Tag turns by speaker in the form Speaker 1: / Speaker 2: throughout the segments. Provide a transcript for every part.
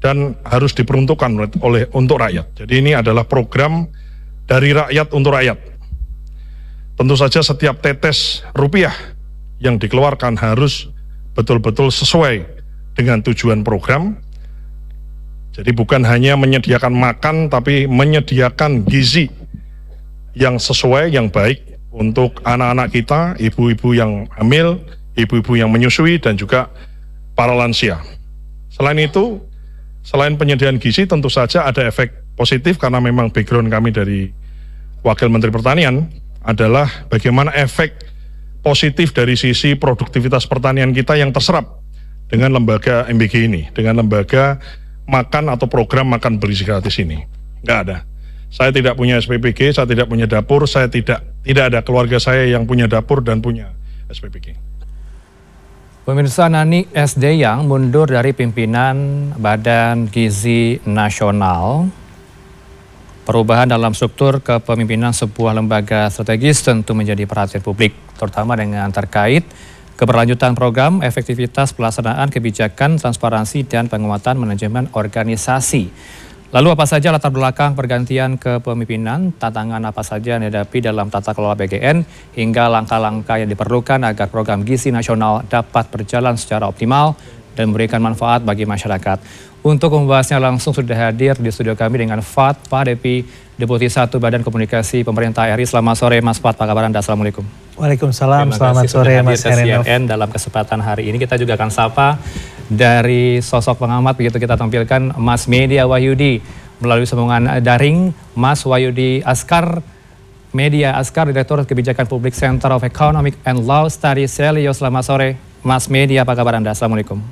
Speaker 1: dan harus diperuntukkan untuk rakyat. Jadi ini adalah program dari rakyat untuk rakyat. Tentu saja setiap tetes rupiah yang dikeluarkan harus betul-betul sesuai dengan tujuan program. Jadi bukan hanya menyediakan makan, tapi menyediakan gizi yang sesuai, yang baik untuk anak-anak kita, ibu-ibu yang hamil, ibu-ibu yang menyusui, dan juga para lansia. Selain itu, selain penyediaan gizi, tentu saja ada efek positif karena memang background kami dari Wakil Menteri Pertanian adalah bagaimana efek positif dari sisi produktivitas pertanian kita yang terserap dengan lembaga MBG ini, dengan lembaga makan atau program makan bergizi gratis ini. Nggak ada. Saya tidak punya SPPG, saya tidak punya dapur, saya tidak ada keluarga saya yang punya dapur dan punya SPPG.
Speaker 2: Pemirsa, Nani SD yang mundur dari pimpinan Badan Gizi Nasional. Perubahan dalam struktur kepemimpinan sebuah lembaga strategis tentu menjadi perhatian publik, terutama dengan terkait keberlanjutan program, efektivitas pelaksanaan kebijakan, transparansi, dan penguatan manajemen organisasi. Lalu apa saja latar belakang pergantian kepemimpinan, tantangan apa saja yang dihadapi dalam tata kelola BGN, hingga langkah-langkah yang diperlukan agar program gizi nasional dapat berjalan secara optimal dan memberikan manfaat bagi masyarakat. Untuk membahasnya langsung sudah hadir di studio kami dengan Fat Padepi, Deputi 1 Badan Komunikasi Pemerintah RI. Selamat sore Mas Fat, apa kabar Anda? Assalamualaikum.
Speaker 3: Waalaikumsalam, selamat sore Mas Herenov.
Speaker 2: Dalam kesempatan hari ini kita juga akan sapa dari sosok pengamat, begitu kita tampilkan Mas Media Wahyudi melalui sambungan daring. Mas Wahyudi Askar, Media Askar, Direktur Kebijakan Publik Center of Economic and Law Studies Selio. Selamat sore Mas Media, apa kabar Anda? Assalamualaikum.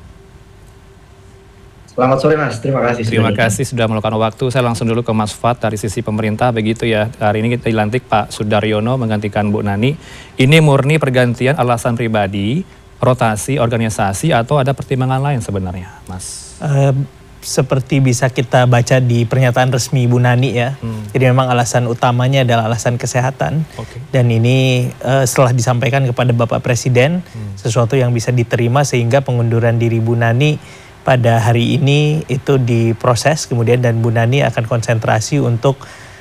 Speaker 4: Selamat sore Mas, terima kasih.
Speaker 2: Terima kasih sudah meluangkan waktu. Saya langsung dulu ke Mas Fat dari sisi pemerintah, begitu ya. Hari ini kita dilantik Pak Sudaryono menggantikan Bu Nani. Ini murni pergantian alasan pribadi, rotasi organisasi, atau ada pertimbangan lain sebenarnya, Mas?
Speaker 3: Seperti bisa kita baca di pernyataan resmi Bu Nani ya. Jadi memang alasan utamanya adalah alasan kesehatan. Dan ini setelah disampaikan kepada Bapak Presiden, sesuatu yang bisa diterima sehingga pengunduran diri Bu Nani pada hari ini itu diproses, kemudian dan Bu Nani akan konsentrasi untuk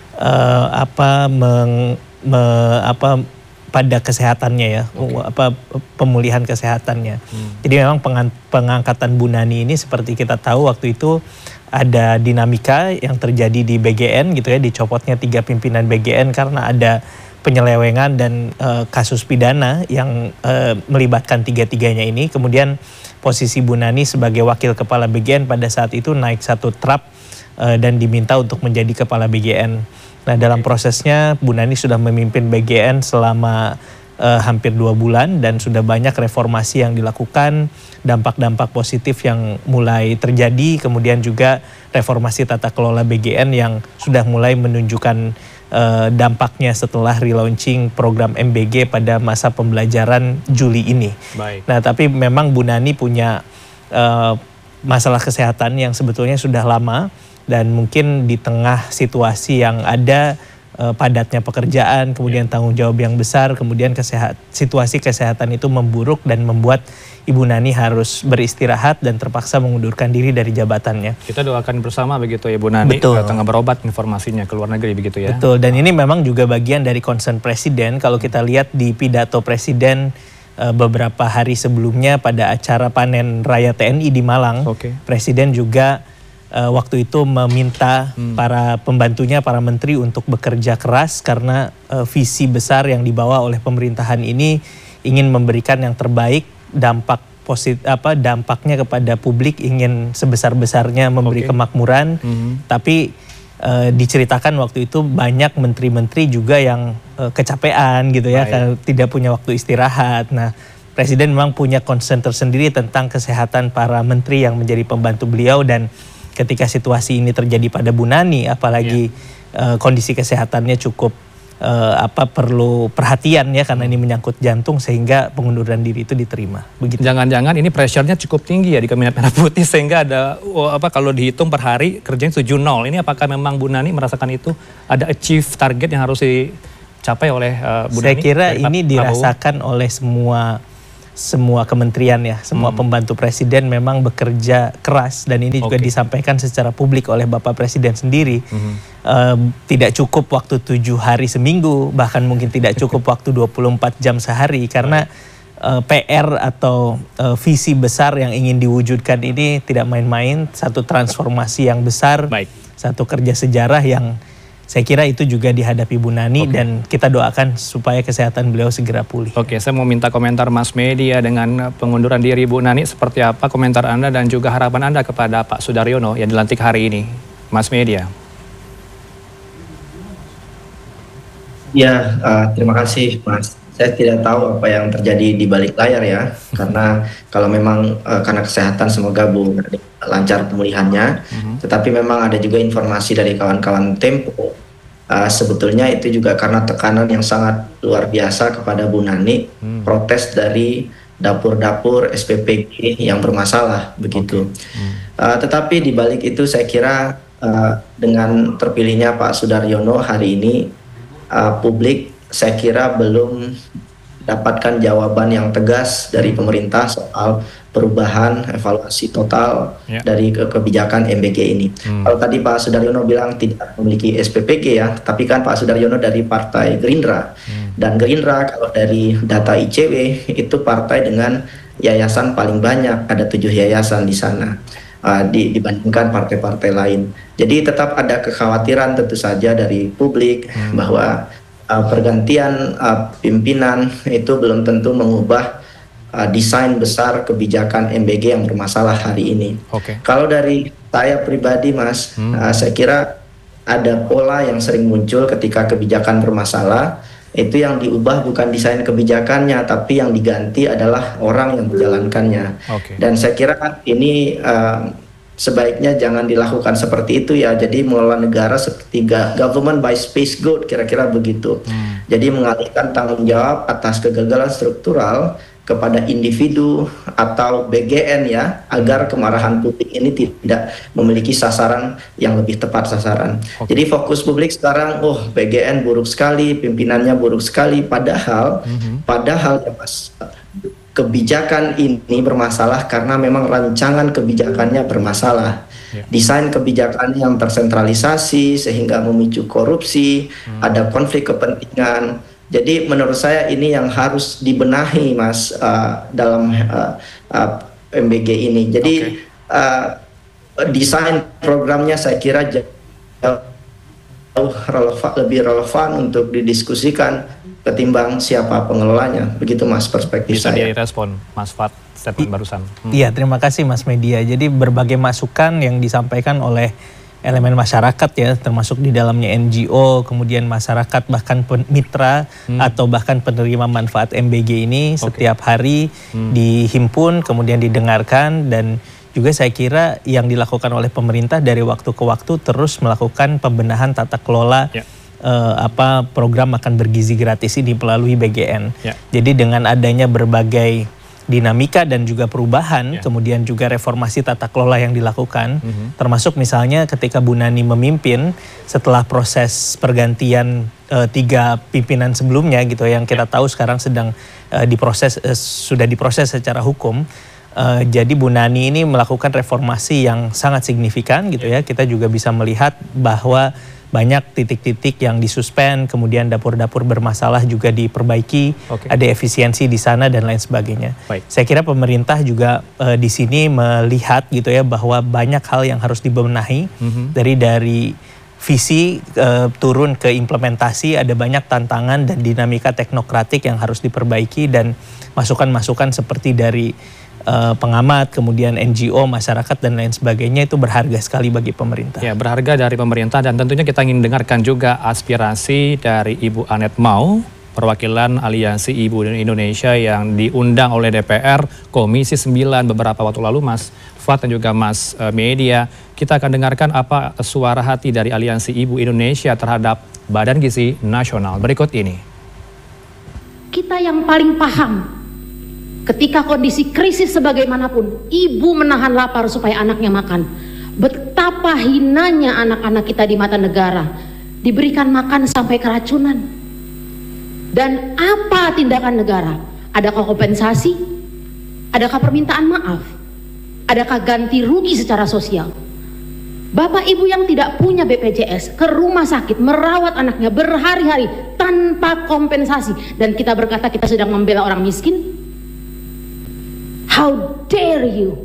Speaker 3: pada kesehatannya ya, pemulihan kesehatannya. Jadi memang pengangkatan Bu Nani ini seperti kita tahu waktu itu ada dinamika yang terjadi di BGN gitu ya, dicopotnya 3 pimpinan BGN karena ada penyelewengan dan kasus pidana yang melibatkan tiga-tiganya ini. Kemudian posisi Bu Nani sebagai wakil kepala BGN pada saat itu naik 1 trap dan diminta untuk menjadi kepala BGN. Nah, dalam prosesnya Bu Nani sudah memimpin BGN selama hampir 2 bulan dan sudah banyak reformasi yang dilakukan, dampak-dampak positif yang mulai terjadi, kemudian juga reformasi tata kelola BGN yang sudah mulai menunjukkan dampaknya setelah relaunching program MBG pada masa pembelajaran Juli ini. Nah, tapi memang Bu Nani punya masalah kesehatan yang sebetulnya sudah lama, dan mungkin di tengah situasi yang ada padatnya pekerjaan, kemudian tanggung jawab yang besar, kemudian situasi kesehatan itu memburuk dan membuat Ibu Nani harus beristirahat dan terpaksa mengundurkan diri dari jabatannya.
Speaker 2: Kita doakan bersama begitu ya Bu Nani, tengah berobat informasinya ke luar negeri begitu ya.
Speaker 3: Betul, dan ini memang juga bagian dari concern Presiden. Kalau kita lihat di pidato Presiden beberapa hari sebelumnya pada acara panen raya TNI di Malang, Presiden juga waktu itu meminta para pembantunya, para menteri untuk bekerja keras karena visi besar yang dibawa oleh pemerintahan ini ingin memberikan yang terbaik, dampaknya kepada publik ingin sebesar-besarnya memberi kemakmuran. Tapi diceritakan waktu itu banyak menteri-menteri juga yang kecapean gitu ya, karena tidak punya waktu istirahat. Nah, Presiden memang punya concern tersendiri tentang kesehatan para menteri yang menjadi pembantu beliau, dan ketika situasi ini terjadi pada Bu Nani, apalagi kondisi kesehatannya cukup perlu perhatian ya, karena ini menyangkut jantung, sehingga pengunduran diri itu diterima. Begitu.
Speaker 2: Jangan-jangan ini pressure-nya cukup tinggi ya di Kabinet Merah Putih, sehingga ada kalau dihitung per hari kerjanya 7-0. Ini apakah memang Bu Nani merasakan itu ada achieve target yang harus dicapai oleh Bu Nani?
Speaker 3: Saya kira ini dirasakan oleh semua semua kementerian ya, semua pembantu presiden memang bekerja keras, dan ini juga disampaikan secara publik oleh Bapak Presiden sendiri. Tidak cukup waktu 7 hari seminggu, bahkan mungkin tidak cukup waktu 24 jam sehari, karena PR atau visi besar yang ingin diwujudkan ini tidak main-main, satu transformasi yang besar, satu kerja sejarah yang saya kira itu juga dihadapi Bu Nani, dan kita doakan supaya kesehatan beliau segera pulih.
Speaker 2: Oke, saya mau minta komentar Mas Media dengan pengunduran diri Bu Nani. Seperti apa komentar Anda dan juga harapan Anda kepada Pak Sudaryono yang dilantik hari ini, Mas Media?
Speaker 4: Ya, terima kasih Mas. Saya tidak tahu apa yang terjadi di balik layar ya, karena kalau memang karena kesehatan semoga Bu lancar pemulihannya, tetapi memang ada juga informasi dari kawan-kawan Tempo, sebetulnya itu juga karena tekanan yang sangat luar biasa kepada Bu Nani, protes dari dapur-dapur SPPG yang bermasalah begitu. Tetapi di balik itu saya kira dengan terpilihnya Pak Sudaryono hari ini, publik saya kira belum dapatkan jawaban yang tegas dari pemerintah soal perubahan evaluasi total dari kebijakan MBG ini. Kalau tadi Pak Sudaryono bilang tidak memiliki SPPG ya, tapi kan Pak Sudaryono dari Partai Gerindra, dan Gerindra kalau dari data ICW itu partai dengan yayasan paling banyak, ada 7 yayasan di sana dibandingkan partai-partai lain. Jadi tetap ada kekhawatiran tentu saja dari publik bahwa pergantian pimpinan itu belum tentu mengubah desain besar kebijakan MBG yang bermasalah hari ini. Kalau dari saya pribadi Mas, saya kira ada pola yang sering muncul ketika kebijakan bermasalah, itu yang diubah bukan desain kebijakannya, tapi yang diganti adalah orang yang menjalankannya. Dan saya kira ini sebaiknya jangan dilakukan seperti itu ya. Jadi mengelola negara seperti government by space goat, kira-kira begitu. Jadi mengalihkan tanggung jawab atas kegagalan struktural kepada individu atau BGN ya, agar kemarahan publik ini tidak memiliki sasaran yang lebih tepat sasaran. Jadi fokus publik sekarang, BGN buruk sekali, pimpinannya buruk sekali, padahal ya Mas, kebijakan ini bermasalah karena memang rancangan kebijakannya bermasalah. Desain kebijakan yang tersentralisasi sehingga memicu korupsi, ada konflik kepentingan. Jadi menurut saya ini yang harus dibenahi Mas dalam MBG ini. Jadi desain programnya saya kira jauh lebih relevan untuk didiskusikan ketimbang siapa pengelolanya. Begitu Mas perspektif
Speaker 2: saya.
Speaker 4: Bisa
Speaker 2: direspon Mas Fat statement barusan.
Speaker 3: Iya, terima kasih Mas Media. Jadi berbagai masukan yang disampaikan oleh elemen masyarakat ya, termasuk di dalamnya NGO, kemudian masyarakat, bahkan mitra atau bahkan penerima manfaat MBG ini setiap hari dihimpun, kemudian didengarkan, dan juga saya kira yang dilakukan oleh pemerintah dari waktu ke waktu terus melakukan pembenahan tata kelola program makan bergizi gratis ini melalui BGN. Jadi dengan adanya berbagai dinamika dan juga perubahan, kemudian juga reformasi tata kelola yang dilakukan, termasuk misalnya ketika Bu Nani memimpin setelah proses pergantian 3 pimpinan sebelumnya gitu, yang kita tahu sekarang sedang sudah diproses secara hukum. Jadi Bu Nani ini melakukan reformasi yang sangat signifikan gitu ya. Kita juga bisa melihat bahwa banyak titik-titik yang disuspend, kemudian dapur-dapur bermasalah juga diperbaiki, ada efisiensi di sana dan lain sebagainya. Saya kira pemerintah juga di sini melihat gitu ya bahwa banyak hal yang harus dibenahi dari visi turun ke implementasi, ada banyak tantangan dan dinamika teknokratik yang harus diperbaiki, dan masukan-masukan seperti dari pengamat, kemudian NGO, masyarakat dan lain sebagainya itu berharga sekali bagi pemerintah.
Speaker 2: Ya, berharga dari pemerintah, dan tentunya kita ingin dengarkan juga aspirasi dari Ibu Anet Mau, perwakilan Aliansi Ibu Indonesia yang diundang oleh DPR Komisi 9 beberapa waktu lalu, Mas Fat dan juga Mas Media. Kita akan dengarkan apa suara hati dari Aliansi Ibu Indonesia terhadap Badan Gizi Nasional berikut ini.
Speaker 5: Kita yang paling paham ketika kondisi krisis sebagaimanapun, ibu menahan lapar supaya anaknya makan. Betapa hinanya anak-anak kita di mata negara, diberikan makan sampai keracunan. Dan apa tindakan negara? Adakah kompensasi? Adakah permintaan maaf? Adakah ganti rugi secara sosial? Bapak ibu yang tidak punya BPJS ke rumah sakit merawat anaknya berhari-hari tanpa kompensasi, dan kita berkata kita sedang membela orang miskin? How dare you?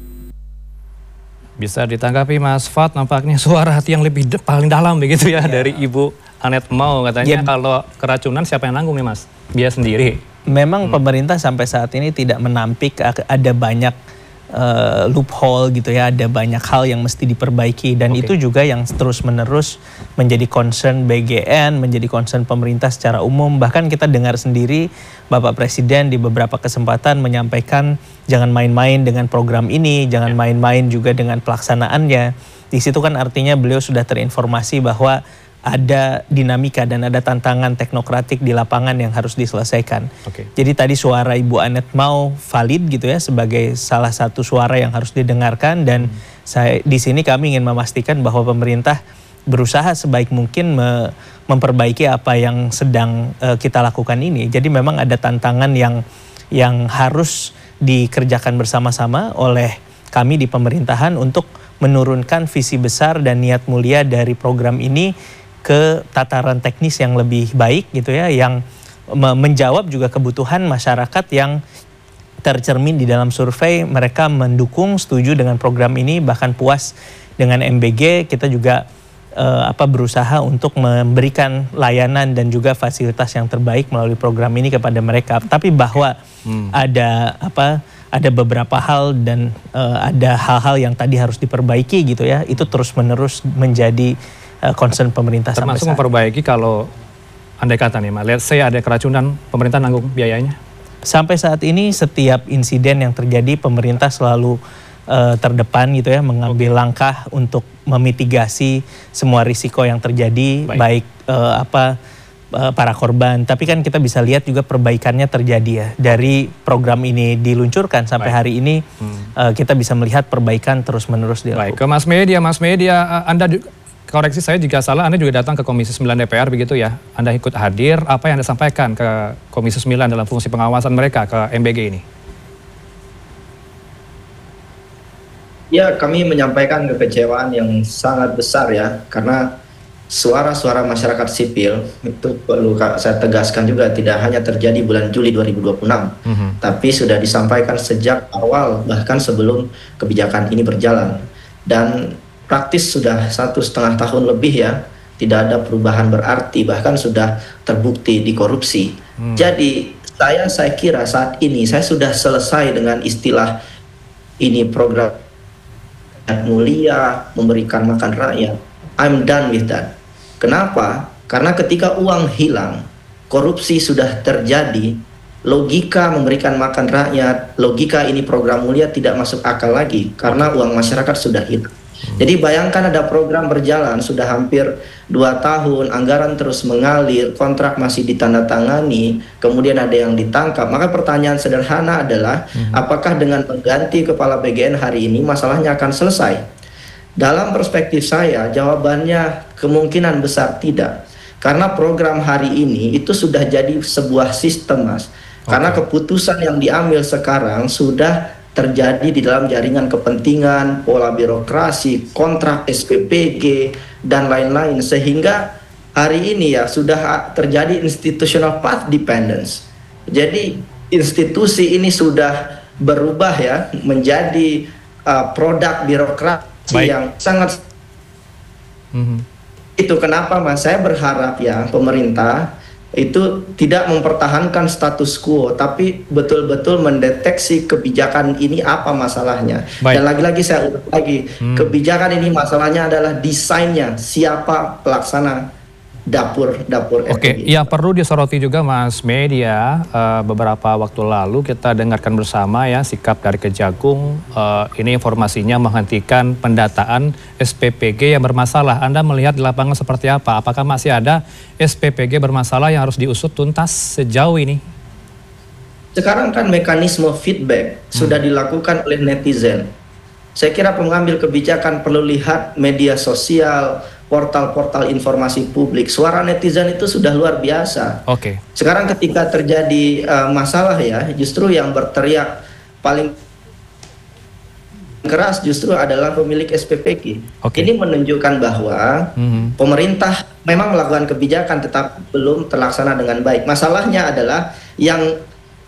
Speaker 2: Bisa ditanggapi Mas Fat, nampaknya suara hati yang paling dalam begitu ya dari Ibu Anet Mau. Katanya kalau keracunan siapa yang nanggung nih Mas? Dia sendiri.
Speaker 3: Memang pemerintah sampai saat ini tidak menampik, ada banyak loophole gitu ya, ada banyak hal yang mesti diperbaiki, dan itu juga yang terus-menerus menjadi concern BGN, menjadi concern pemerintah secara umum. Bahkan kita dengar sendiri Bapak Presiden di beberapa kesempatan menyampaikan jangan main-main dengan program ini, jangan main-main juga dengan pelaksanaannya. Di situ kan artinya beliau sudah terinformasi bahwa ada dinamika dan ada tantangan teknokratik di lapangan yang harus diselesaikan. Jadi tadi suara Ibu Anet Mau valid gitu ya, sebagai salah satu suara yang harus didengarkan, dan di sini kami ingin memastikan bahwa pemerintah berusaha sebaik mungkin memperbaiki apa yang sedang kita lakukan ini. Jadi memang ada tantangan yang harus dikerjakan bersama-sama oleh kami di pemerintahan untuk menurunkan visi besar dan niat mulia dari program ini ke tataran teknis yang lebih baik gitu ya, yang menjawab juga kebutuhan masyarakat yang tercermin di dalam survei. Mereka mendukung, setuju dengan program ini, bahkan puas dengan MBG. Kita juga berusaha untuk memberikan layanan dan juga fasilitas yang terbaik melalui program ini kepada mereka. Tapi bahwa ada beberapa hal dan ada hal-hal yang tadi harus diperbaiki gitu ya, itu terus-menerus menjadi concern pemerintah.
Speaker 2: Termasuk memperbaiki kalau andai kata nih, let's say ada keracunan, pemerintah nanggung biayanya?
Speaker 3: Sampai saat ini setiap insiden yang terjadi pemerintah selalu terdepan gitu ya, mengambil langkah untuk memitigasi semua risiko yang terjadi, baik para korban. Tapi kan kita bisa lihat juga perbaikannya terjadi ya. Dari program ini diluncurkan sampai hari ini, kita bisa melihat perbaikan terus-menerus dilakukan.
Speaker 2: Baik, ke Mas Media, Anda koreksi saya jika salah, Anda juga datang ke Komisi 9 DPR begitu ya? Anda ikut hadir, apa yang Anda sampaikan ke Komisi 9 dalam fungsi pengawasan mereka ke MBG ini?
Speaker 4: Ya, kami menyampaikan kekecewaan yang sangat besar ya, karena suara-suara masyarakat sipil itu perlu saya tegaskan juga tidak hanya terjadi bulan Juli 2026, tapi sudah disampaikan sejak awal, bahkan sebelum kebijakan ini berjalan. Dan praktis sudah 1,5 tahun lebih ya, tidak ada perubahan berarti, bahkan sudah terbukti dikorupsi. Jadi saya kira saat ini saya sudah selesai dengan istilah ini program mulia memberikan makan rakyat. I'm done with that. Kenapa? Karena ketika uang hilang, korupsi sudah terjadi, logika memberikan makan rakyat, logika ini program mulia tidak masuk akal lagi karena uang masyarakat sudah hilang. Jadi bayangkan ada program berjalan sudah hampir 2 tahun, anggaran terus mengalir, kontrak masih ditandatangani, kemudian ada yang ditangkap. Maka pertanyaan sederhana adalah, apakah dengan mengganti kepala BGN hari ini masalahnya akan selesai? Dalam perspektif saya, jawabannya kemungkinan besar tidak. Karena program hari ini itu sudah jadi sebuah sistem, Mas. Karena keputusan yang diambil sekarang sudah terjadi di dalam jaringan kepentingan, pola birokrasi, kontrak SPPG, dan lain-lain. Sehingga hari ini ya sudah terjadi institutional path dependence. Jadi institusi ini sudah berubah ya menjadi produk birokrasi yang sangat... Itu kenapa Mas, saya berharap ya pemerintah itu tidak mempertahankan status quo, tapi betul-betul mendeteksi kebijakan ini apa masalahnya. Dan lagi-lagi saya ulang lagi, kebijakan ini masalahnya adalah desainnya, siapa pelaksana dapur
Speaker 2: yang perlu disoroti juga Mas Media, beberapa waktu lalu kita dengarkan bersama ya sikap dari Kejagung, ini informasinya menghentikan pendataan SPPG yang bermasalah. Anda melihat di lapangan seperti apa? Apakah masih ada SPPG bermasalah yang harus diusut tuntas sejauh ini?
Speaker 4: Sekarang kan mekanisme feedback sudah dilakukan oleh netizen. Saya kira pengambil kebijakan perlu lihat media sosial, portal-portal informasi publik. Suara netizen itu sudah luar biasa. Sekarang ketika terjadi masalah ya, justru yang berteriak paling keras justru adalah pemilik SPPG. Ini menunjukkan bahwa pemerintah memang melakukan kebijakan tetapi belum terlaksana dengan baik. Masalahnya adalah yang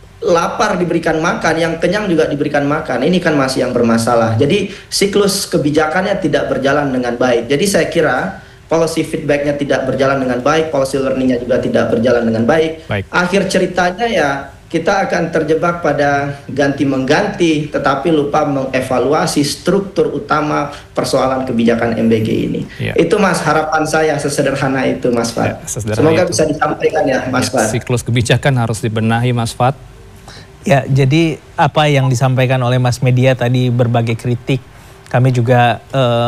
Speaker 4: lapar diberikan makan, yang kenyang juga diberikan makan. Ini kan masih yang bermasalah. Jadi siklus kebijakannya tidak berjalan dengan baik. Jadi saya kira policy feedbacknya tidak berjalan dengan baik, policy learningnya juga tidak berjalan dengan baik. Akhir ceritanya ya kita akan terjebak pada ganti-mengganti, tetapi lupa mengevaluasi struktur utama persoalan kebijakan MBG ini. Itu Mas, harapan saya sesederhana itu Mas Fad. Semoga bisa disampaikan ya Mas Fad.
Speaker 2: Siklus kebijakan harus dibenahi Mas Fad.
Speaker 3: Ya, jadi apa yang disampaikan oleh Mas Media tadi berbagai kritik, kami juga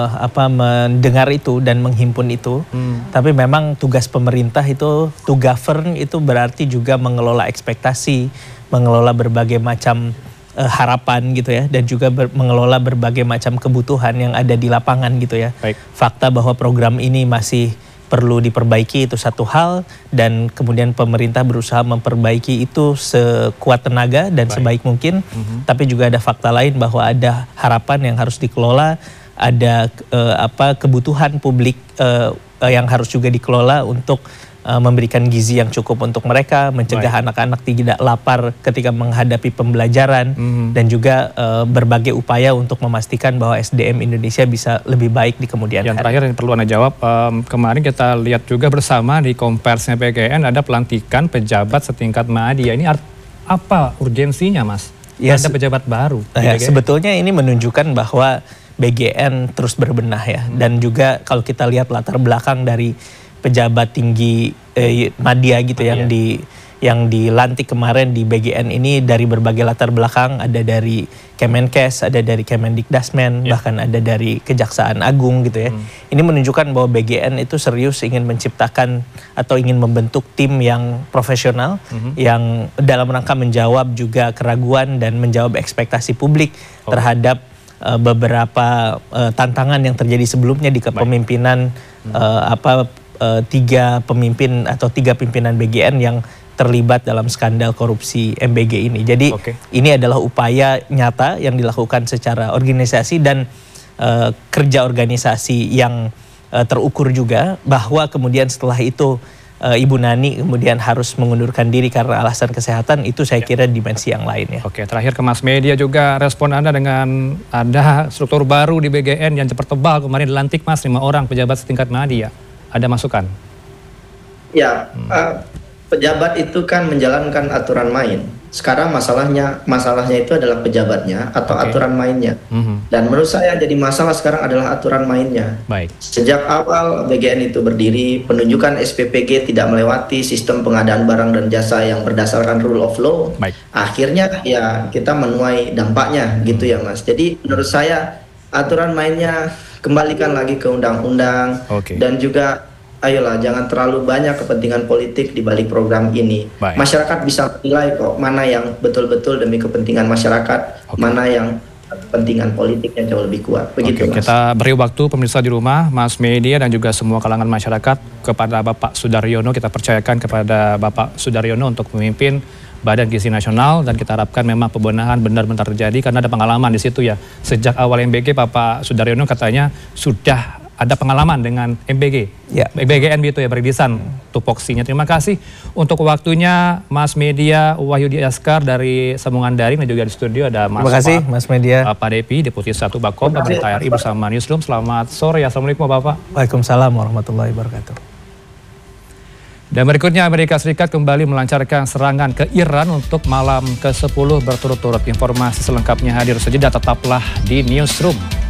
Speaker 3: mendengar itu dan menghimpun itu. Tapi memang tugas pemerintah itu, to govern itu berarti juga mengelola ekspektasi, mengelola berbagai macam harapan gitu ya, dan juga mengelola berbagai macam kebutuhan yang ada di lapangan gitu ya. Fakta bahwa program ini masih perlu diperbaiki itu satu hal, dan kemudian pemerintah berusaha memperbaiki itu sekuat tenaga dan sebaik mungkin. Tapi juga ada fakta lain bahwa ada harapan yang harus dikelola, ada kebutuhan publik yang harus juga dikelola untuk memberikan gizi yang cukup untuk mereka, mencegah anak-anak tidak lapar ketika menghadapi pembelajaran, dan juga berbagai upaya untuk memastikan bahwa SDM Indonesia bisa lebih baik di kemudian hari.
Speaker 2: Yang terakhir yang perlu Anda jawab, kemarin kita lihat juga bersama di Kompersnya PGN ada pelantikan pejabat setingkat Madya. Ini apa urgensinya Mas?
Speaker 3: Ya,
Speaker 2: ada pejabat baru.
Speaker 3: Sebetulnya ini menunjukkan bahwa BGN terus berbenah ya, dan juga kalau kita lihat latar belakang dari pejabat tinggi Madya gitu yang dilantik kemarin di BGN ini dari berbagai latar belakang, ada dari Kemenkes, ada dari Kemendikdasmen, bahkan ada dari Kejaksaan Agung gitu ya. Ini menunjukkan bahwa BGN itu serius ingin menciptakan atau ingin membentuk tim yang profesional, yang dalam rangka menjawab juga keraguan dan menjawab ekspektasi publik terhadap beberapa tantangan yang terjadi sebelumnya di kepemimpinan tiga pemimpin atau tiga pimpinan BGN yang terlibat dalam skandal korupsi MBG ini. Jadi ini adalah upaya nyata yang dilakukan secara organisasi dan kerja organisasi yang terukur juga, bahwa kemudian setelah itu Ibu Nani kemudian harus mengundurkan diri karena alasan kesehatan, itu saya kira dimensi yang lain ya.
Speaker 2: Terakhir ke Mas Media juga, respon Anda dengan ada struktur baru di BGN yang cepat tebal, kemarin dilantik Mas 5 orang pejabat setingkat Madya. Ada masukan?
Speaker 4: Ya, pejabat itu kan menjalankan aturan main. Sekarang masalahnya itu adalah pejabatnya atau aturan mainnya. Dan menurut saya jadi masalah sekarang adalah aturan mainnya. Sejak awal BGN itu berdiri, penunjukan SPPG tidak melewati sistem pengadaan barang dan jasa yang berdasarkan rule of law. Akhirnya ya kita menuai dampaknya gitu ya Mas. Jadi menurut saya aturan mainnya kembalikan lagi ke undang-undang, dan juga ayolah jangan terlalu banyak kepentingan politik di balik program ini. Masyarakat bisa menilai kok mana yang betul-betul demi kepentingan masyarakat, mana yang kepentingan politiknya jauh lebih kuat. Begitu Mas.
Speaker 2: Kita beri waktu pemirsa di rumah, Mas Media dan juga semua kalangan masyarakat kepada Bapak Sudaryono. Kita percayakan kepada Bapak Sudaryono untuk memimpin Badan Gizi Nasional, dan kita harapkan memang pembenahan benar-benar terjadi karena ada pengalaman di situ ya. Sejak awal MBG Bapak Sudaryono katanya sudah ada pengalaman dengan MBG, BGN gitu ya, beridisan tupoksinya. Terima kasih untuk waktunya Mas Media Wahyudi Askar dari sambungan daring, dan juga di studio ada Mas
Speaker 3: Terima kasih Mas Media.
Speaker 2: Pak Depi, Deputi 1 Bakom Pemerintah RI bersama Newsroom. Selamat sore, Assalamualaikum Bapak.
Speaker 3: Waalaikumsalam warahmatullahi wabarakatuh.
Speaker 2: Dan berikutnya Amerika Serikat kembali melancarkan serangan ke Iran untuk malam ke-10 berturut-turut. Informasi selengkapnya hadir sejenak, tetaplah di Newsroom.